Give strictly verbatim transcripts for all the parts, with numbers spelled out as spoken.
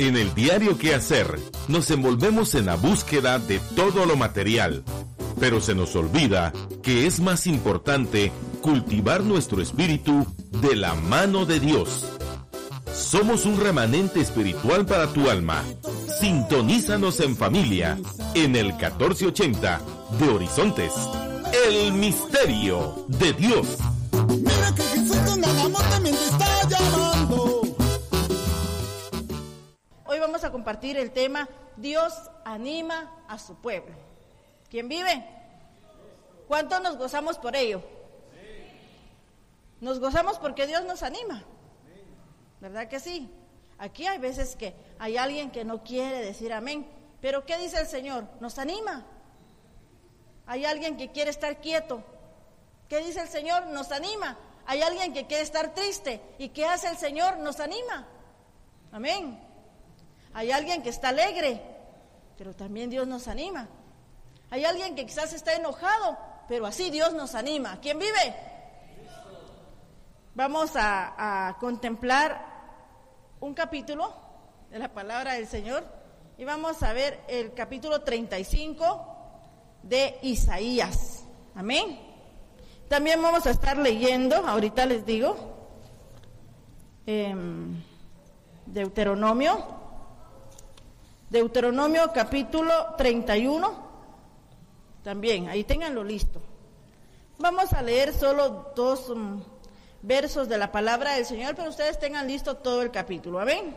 En el diario que hacer, nos envolvemos en la búsqueda de todo lo material, pero se nos olvida que es más importante cultivar nuestro espíritu de la mano de Dios. Somos un remanente espiritual para tu alma. Sintonízanos en familia, en el catorce ochenta de Horizontes. El misterio de Dios. Mira que Jesús con el amor también te está llamando. Hoy vamos a compartir el tema Dios anima a su pueblo. ¿Quién vive? ¿Cuántos nos gozamos por ello? Nos gozamos porque Dios nos anima. ¿Verdad que sí? Aquí hay veces que hay alguien que no quiere decir amén. Pero ¿qué dice el Señor? Nos anima. Hay alguien que quiere estar quieto. ¿Qué dice el Señor? Nos anima. Hay alguien que quiere estar triste. ¿Y qué hace el Señor? Nos anima. Amén. Hay alguien que está alegre, pero también Dios nos anima. Hay alguien que quizás está enojado, pero así Dios nos anima. ¿Quién vive? Vamos a, a contemplar un capítulo de la palabra del Señor y vamos a ver el capítulo treinta y cinco de Isaías. Amén. También vamos a estar leyendo, ahorita les digo, eh, Deuteronomio. Deuteronomio capítulo treinta y uno, también, ahí ténganlo listo. Vamos a leer solo dos um, versos de la palabra del Señor, pero ustedes tengan listo todo el capítulo, amén.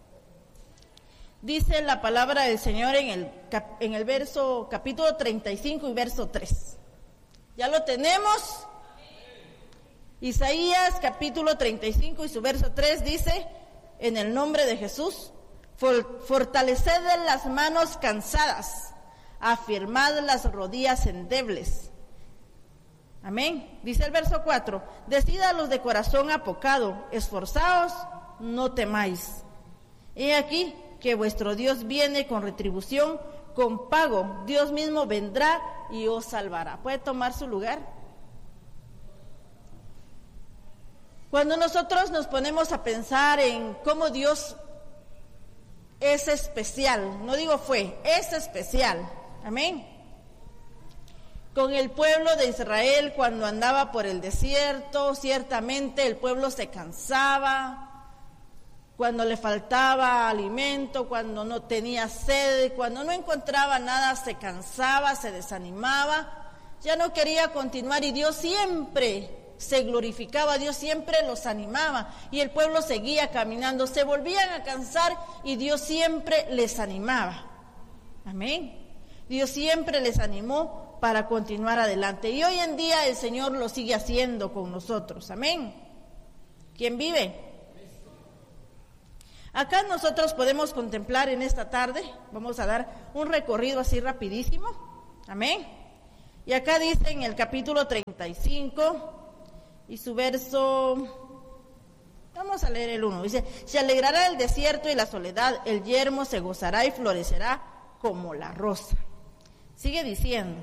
Dice la palabra del Señor en el, cap, en el verso, capítulo treinta y cinco y verso tres. ¿Ya lo tenemos? Isaías capítulo treinta y cinco y su verso tres dice, en el nombre de Jesús, fortaleced las manos cansadas, afirmad las rodillas endebles. Amén. Dice el verso cuatro, decid a los de corazón apocado, esforzaos, no temáis. He aquí que vuestro Dios viene con retribución, con pago, Dios mismo vendrá y os salvará. ¿Puede tomar su lugar? Cuando nosotros nos ponemos a pensar en cómo Dios es especial, no digo fue, es especial, amén. Con el pueblo de Israel cuando andaba por el desierto, ciertamente el pueblo se cansaba, cuando le faltaba alimento, cuando no tenía sed, cuando no encontraba nada, se cansaba, se desanimaba, ya no quería continuar y Dios siempre se glorificaba, Dios siempre los animaba y el pueblo seguía caminando, se volvían a cansar y Dios siempre les animaba, amén. Dios siempre les animó para continuar adelante y hoy en día el Señor lo sigue haciendo con nosotros, amén. ¿Quién vive? Acá nosotros podemos contemplar en esta tarde, vamos a dar un recorrido así rapidísimo, amén. Y acá dice en el capítulo treinta y cinco y su verso, vamos a leer el uno, dice, se alegrará el desierto y la soledad, el yermo se gozará y florecerá como la rosa. Sigue diciendo,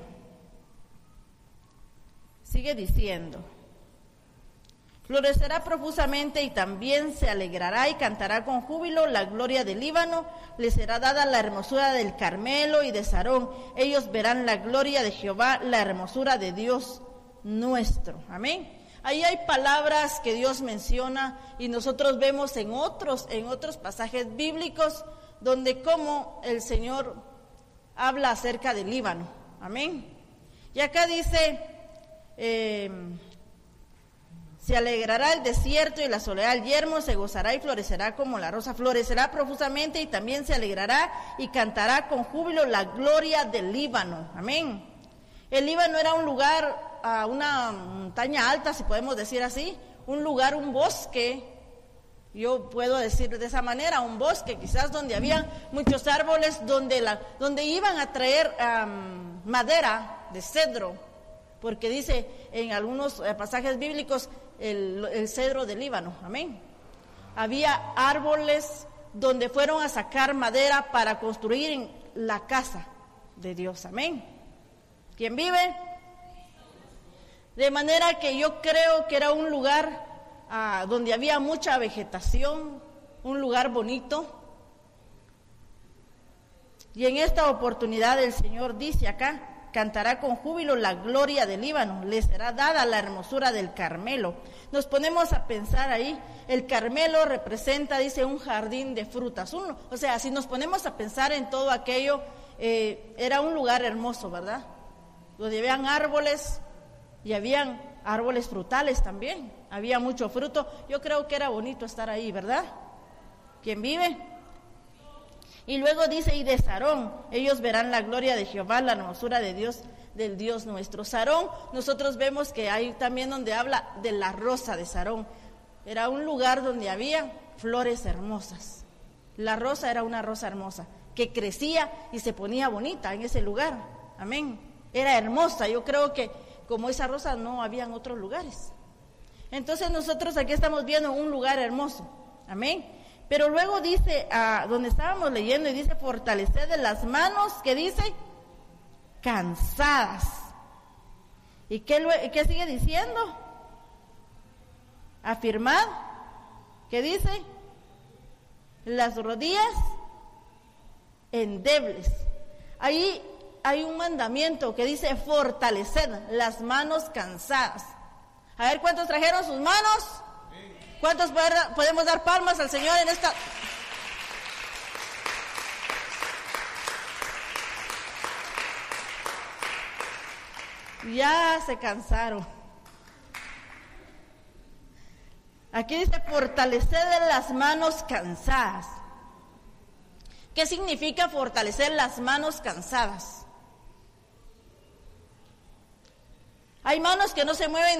sigue diciendo, florecerá profusamente y también se alegrará y cantará con júbilo la gloria del Líbano, le será dada la hermosura del Carmelo y de Sarón, ellos verán la gloria de Jehová, la hermosura de Dios nuestro, amén. Ahí hay palabras que Dios menciona y nosotros vemos en otros, en otros pasajes bíblicos donde como el Señor habla acerca del Líbano, amén. Y acá dice, eh, se alegrará el desierto y la soledad, el yermo se gozará y florecerá como la rosa, florecerá profusamente y también se alegrará y cantará con júbilo la gloria del Líbano, amén. El Líbano era un lugar, a una montaña alta, si podemos decir así, un lugar, un bosque, yo puedo decir de esa manera, un bosque quizás donde había muchos árboles, donde, la, donde iban a traer um, madera de cedro, porque dice en algunos eh, pasajes bíblicos el, el cedro del Líbano, amén. Había árboles donde fueron a sacar madera para construir la casa de Dios, amén. ¿Quién vive? De manera que yo creo que era un lugar ah, donde había mucha vegetación, un lugar bonito, Y en esta oportunidad el Señor dice acá, cantará con júbilo la gloria del Líbano, le será dada la hermosura del Carmelo. Nos ponemos a pensar ahí, el Carmelo representa, dice, un jardín de frutas. Uno, o sea, si nos ponemos a pensar en todo aquello, eh, era un lugar hermoso, ¿verdad? Donde habían árboles y habían árboles frutales también, había mucho fruto. Yo creo que era bonito estar ahí, ¿verdad? ¿Quién vive? Y luego dice, y de Sarón, ellos verán la gloria de Jehová, la hermosura de Dios, del Dios nuestro. Sarón, nosotros vemos que hay también donde habla de la rosa de Sarón. Era un lugar donde había flores hermosas. La rosa era una rosa hermosa, que crecía y se ponía bonita en ese lugar. Amén. Era hermosa. Yo creo que como esa rosa no había en otros lugares. Entonces nosotros aquí estamos viendo un lugar hermoso. Amén. Pero luego dice, ah, donde estábamos leyendo, y dice, fortalecer de las manos, ¿qué dice? Cansadas. ¿Y qué, qué sigue diciendo? Afirmad, ¿qué dice? Las rodillas endebles. Ahí hay un mandamiento que dice, fortalecer las manos cansadas. A ver, ¿cuántos trajeron sus manos? ¿Cuántos podemos dar palmas al Señor en esta? Ya se cansaron. Aquí dice fortalecer las manos cansadas. ¿Qué significa fortalecer las manos cansadas? Hay manos que no se mueven